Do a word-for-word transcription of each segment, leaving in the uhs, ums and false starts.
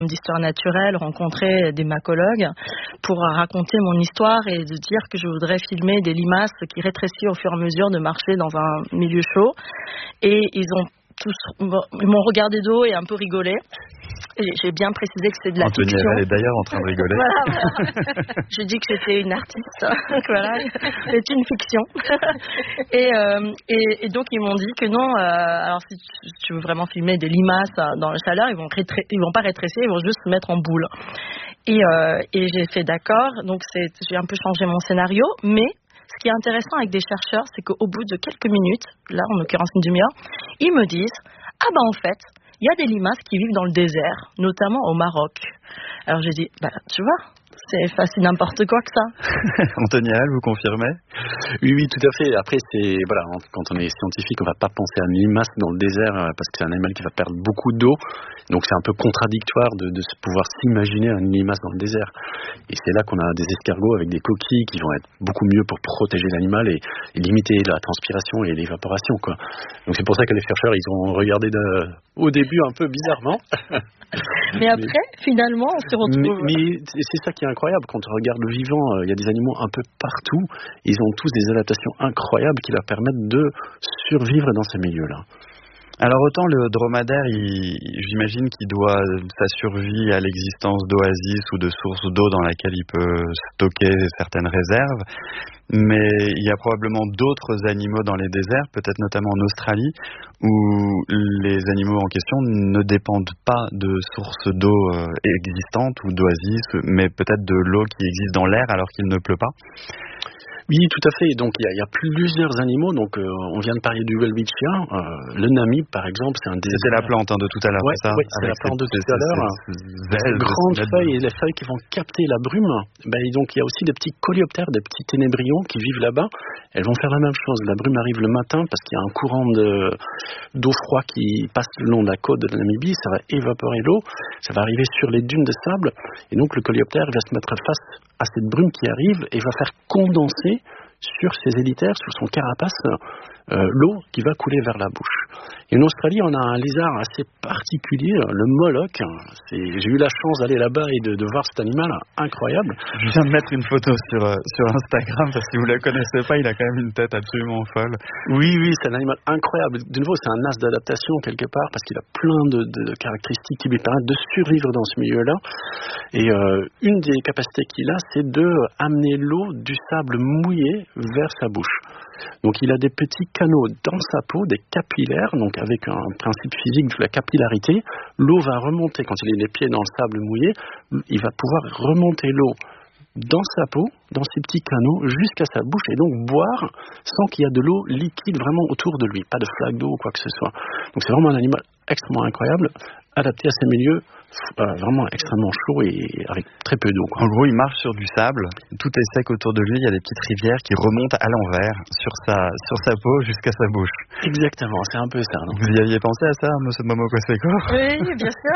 d'histoire naturelle, rencontrer des macologues pour raconter mon histoire et de dire que je voudrais filmer des limaces qui rétrécissent au fur et à mesure de marcher dans un milieu chaud. Et ils ont tous, ils m'ont regardé de haut et un peu rigolé. Et j'ai bien précisé que c'est de la Anthony fiction. Herel est d'ailleurs en train de rigoler. Voilà, voilà. J'ai dit que j'étais une artiste. Voilà, c'est une fiction. Et, euh, et, et donc ils m'ont dit que non. Euh, alors si tu, tu veux vraiment filmer des limaces dans la chaleur, ils vont rétré- ils vont pas rétrécir, ils vont juste se mettre en boule. Et, euh, et j'ai fait d'accord. Donc c'est, j'ai un peu changé mon scénario, mais ce qui est intéressant avec des chercheurs, c'est qu'au bout de quelques minutes, là en l'occurrence une demi-heure, ils me disent ah ben en fait. Il y a des limaces qui vivent dans le désert, notamment au Maroc. Alors j'ai dit, bah, tu vois, c'est facile n'importe quoi que ça. Anthony Herel, vous confirmez ? Oui, oui, tout à fait. Après, c'est voilà, quand on est scientifique, on va pas penser à une limace dans le désert parce que c'est un animal qui va perdre beaucoup d'eau. Donc c'est un peu contradictoire de, de pouvoir s'imaginer une limace dans le désert. Et c'est là qu'on a des escargots avec des coquilles qui vont être beaucoup mieux pour protéger l'animal et, et limiter la transpiration et l'évaporation, quoi. Donc c'est pour ça que les chercheurs, ils ont regardé de, au début un peu bizarrement. Mais après, mais, finalement, on se retrouve... Mais, mais c'est ça qui est incroyable. Quand on regarde le vivant, il y a des animaux un peu partout. Ils ont tous des adaptations incroyables qui leur permettent de survivre dans ces milieux-là. Alors autant le dromadaire, il, j'imagine qu'il doit sa survie à l'existence d'oasis ou de sources d'eau dans laquelle il peut stocker certaines réserves, mais il y a probablement d'autres animaux dans les déserts, peut-être notamment en Australie, où les animaux en question ne dépendent pas de sources d'eau existantes ou d'oasis, mais peut-être de l'eau qui existe dans l'air alors qu'il ne pleut pas. Oui, tout à fait. Donc il y a, il y a plusieurs animaux. Donc euh, on vient de parler du welwitschia. Euh, le namibe, par exemple, c'est un des. C'était la plante hein, de tout à l'heure, ouais, c'est ça. Oui, c'est la plante de tout à l'heure. Les grandes feuilles et les feuilles qui vont capter la brume. Ben, et donc il y a aussi des petits coléoptères, des petits ténébrions qui vivent là-bas. Elles vont faire la même chose. La brume arrive le matin parce qu'il y a un courant de, d'eau froide qui passe le long de la côte de la Namibie. Ça va évaporer l'eau. Ça va arriver sur les dunes de sable. Et donc le coléoptère va se mettre face à cette brume qui arrive et va faire condenser sur ses élitaires, sur son carapace, euh, l'eau qui va couler vers la bouche. Et en Australie, on a un lézard assez particulier, le moloch. C'est, j'ai eu la chance d'aller là-bas et de, de voir cet animal incroyable. Je viens de mettre une photo sur, euh, sur Instagram, parce que si vous ne le connaissez pas, il a quand même une tête absolument folle. Oui, oui, c'est un animal incroyable. De nouveau, c'est un as d'adaptation quelque part, parce qu'il a plein de, de, de caractéristiques qui lui permettent de survivre dans ce milieu-là. Et euh, une des capacités qu'il a, c'est de amener l'eau du sable mouillé vers sa bouche. Donc il a des petits canaux dans sa peau, des capillaires, donc avec un principe physique de la capillarité. L'eau va remonter, quand il a les pieds dans le sable mouillé, il va pouvoir remonter l'eau dans sa peau, dans ses petits canaux, jusqu'à sa bouche, et donc boire sans qu'il y ait de l'eau liquide vraiment autour de lui, pas de flaque d'eau ou quoi que ce soit. Donc c'est vraiment un animal extrêmement incroyable, adapté à ces milieux euh, vraiment extrêmement chauds et avec très peu d'eau, quoi. En gros, il marche sur du sable, tout est sec autour de lui, il y a des petites rivières qui remontent à l'envers sur sa, sur sa peau jusqu'à sa bouche. Exactement, c'est un peu ça. Donc. Vous y aviez pensé à ça, monsieur Momoko Seko ? Oui, bien sûr.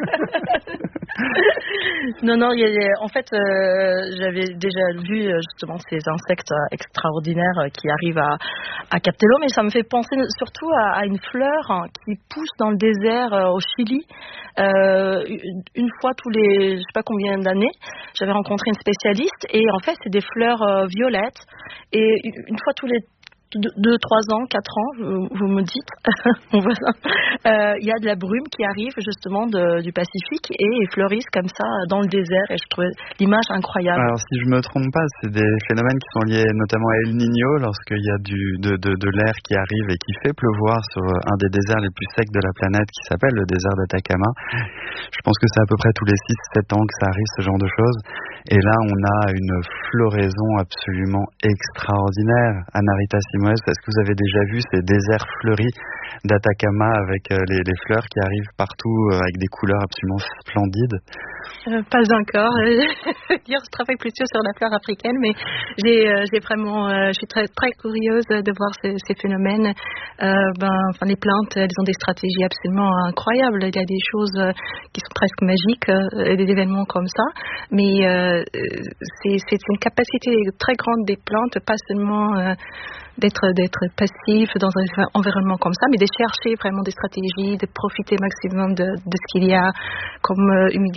non, non, il y a, en fait, euh, j'avais déjà vu justement ces insectes extraordinaires qui arrivent à, à capter l'eau, mais ça me fait penser surtout à, à une fleur qui pousse dans le désert euh, au Chili. Euh, une fois tous les, je sais pas combien d'années, j'avais rencontré une spécialiste et en fait c'est des fleurs euh, violettes et une fois tous les deux, trois ans, quatre ans, vous, vous me dites, on voit ça. Euh, il y a de la brume qui arrive justement de, du Pacifique et ils fleurissent comme ça dans le désert et je trouvais l'image incroyable. Alors si je me trompe pas, c'est des phénomènes qui sont liés notamment à El Niño lorsqu'il y a du, de, de, de l'air qui arrive et qui fait pleuvoir sur un des déserts les plus secs de la planète qui s'appelle le désert d'Atacama. Je pense que c'est à peu près tous les six sept ans que ça arrive, ce genre de choses. Et là, on a une floraison absolument extraordinaire. Anarita Simoes, est-ce que vous avez déjà vu ces déserts fleuris d'Atacama avec les, les fleurs qui arrivent partout avec des couleurs absolument splendides? euh, Pas encore. Je travaille plutôt sur la fleur africaine, mais j'ai, j'ai vraiment, je suis très, très curieuse de voir ces, ces phénomènes. Euh, ben, enfin, les plantes, elles ont des stratégies absolument incroyables. Il y a des choses qui sont presque magiques, euh, des événements comme ça. Mais euh, c'est, c'est une capacité très grande des plantes, pas seulement euh, d'être, d'être passif dans un environnement comme ça, mais de chercher vraiment des stratégies, de profiter maximum de, de ce qu'il y a comme euh, humidité.